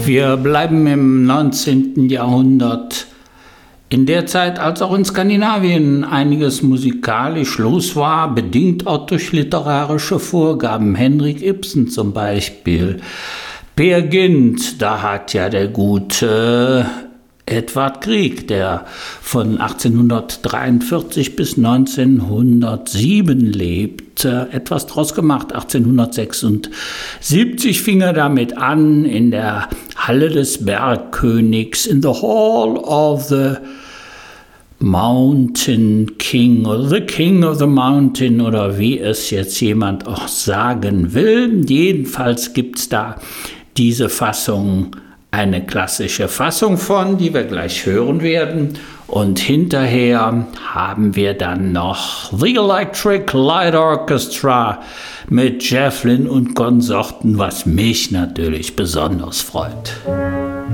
Wir bleiben im 19. Jahrhundert. In der Zeit, als auch in Skandinavien einiges musikalisch los war, bedingt auch durch literarische Vorgaben. Henrik Ibsen zum Beispiel. Peer Gynt, da hat ja der gute Edvard Grieg, der von 1843 bis 1907 lebt, etwas draus gemacht. 1876 fing er damit an, in der Halle des Bergkönigs, in the Hall of the Mountain King oder The King of the Mountain oder wie es jetzt jemand auch sagen will. Jedenfalls gibt es da diese Fassung, eine klassische Fassung von, die wir gleich hören werden. Und hinterher haben wir dann noch The Electric Light Orchestra mit Jeff Lynne und Konsorten, was mich natürlich besonders freut.